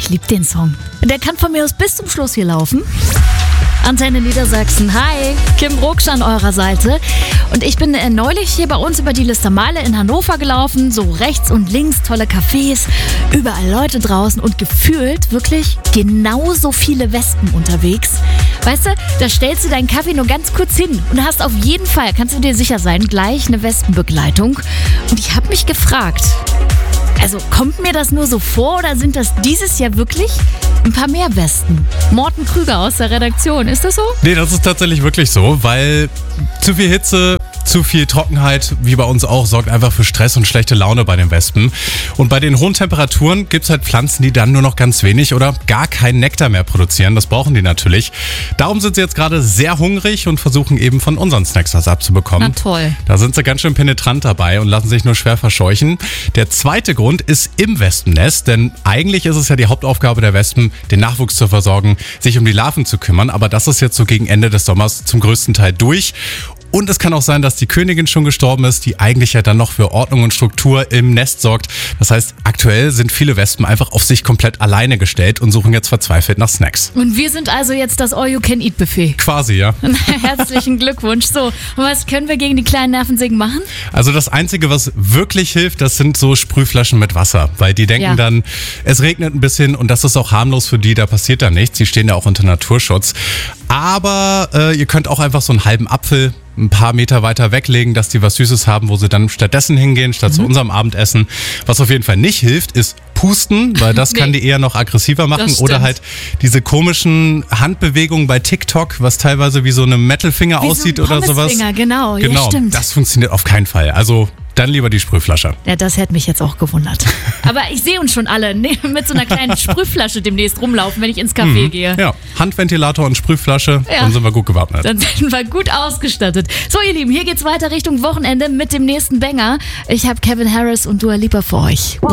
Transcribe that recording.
ich liebe den Song. Der kann von mir aus bis zum Schluss hier laufen. Antenne Niedersachsen, hi, Kim Brugsch an eurer Seite. Und ich bin neulich hier bei uns über die Listermeile in Hannover gelaufen, so rechts und links tolle Cafés, überall Leute draußen und gefühlt wirklich genauso viele Wespen unterwegs. Weißt du, da stellst du deinen Kaffee nur ganz kurz hin und hast auf jeden Fall, kannst du dir sicher sein, gleich eine Wespenbegleitung. Und ich habe mich gefragt, also kommt mir das nur so vor oder sind das dieses Jahr wirklich ein paar mehr Wespen? Morten Krüger aus der Redaktion, ist das so? Nee, das ist tatsächlich wirklich so, weil zu viel Hitze, zu viel Trockenheit, wie bei uns auch, sorgt einfach für Stress und schlechte Laune bei den Wespen. Und bei den hohen Temperaturen gibt es halt Pflanzen, die dann nur noch ganz wenig oder gar keinen Nektar mehr produzieren. Das brauchen die natürlich. Darum sind sie jetzt gerade sehr hungrig und versuchen eben von unseren Snacks was abzubekommen. Na toll. Da sind sie ganz schön penetrant dabei und lassen sich nur schwer verscheuchen. Der zweite Grund ist im Wespennest, denn eigentlich ist es ja die Hauptaufgabe der Wespen, den Nachwuchs zu versorgen, sich um die Larven zu kümmern. Aber das ist jetzt so gegen Ende des Sommers zum größten Teil durch. Und es kann auch sein, dass die Königin schon gestorben ist, die eigentlich ja dann noch für Ordnung und Struktur im Nest sorgt. Das heißt, aktuell sind viele Wespen einfach auf sich komplett alleine gestellt und suchen jetzt verzweifelt nach Snacks. Und wir sind also jetzt das All-You-Can-Eat-Buffet. Quasi, ja. Herzlichen Glückwunsch. So, und was können wir gegen die kleinen Nervensägen machen? Also das Einzige, was wirklich hilft, das sind so Sprühflaschen mit Wasser. Weil die denken dann, es regnet ein bisschen und das ist auch harmlos für die, da passiert da nichts. Die stehen ja auch unter Naturschutz. Aber ihr könnt auch einfach so einen halben Apfel ein paar Meter weiter weglegen, dass die was Süßes haben, wo sie dann stattdessen hingehen, statt zu unserem Abendessen. Was auf jeden Fall nicht hilft, ist pusten, weil das kann die eher noch aggressiver machen. Oder halt diese komischen Handbewegungen bei TikTok, was teilweise wie so eine Metal-Finger aussieht oder sowas. Genau, ja, stimmt. Das funktioniert auf keinen Fall. Also dann lieber die Sprühflasche. Ja, das hätte mich jetzt auch gewundert. Aber ich sehe uns schon alle mit so einer kleinen Sprühflasche demnächst rumlaufen, wenn ich ins Café gehe. Ja, Handventilator und Sprühflasche, dann sind wir gut gewappnet. Dann sind wir gut ausgestattet. So, ihr Lieben, hier geht's weiter Richtung Wochenende mit dem nächsten Banger. Ich habe Kevin Harris und Dua Lipa für euch.